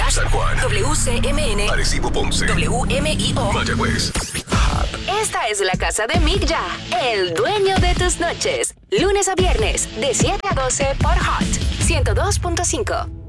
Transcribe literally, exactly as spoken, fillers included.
San Juan, W C M N, Arecibo, Ponce, W M I O, Mayagüez. Esta es la casa de Mick Ya, el dueño de tus noches. Lunes a viernes, de siete a doce por Hot ciento dos punto cinco.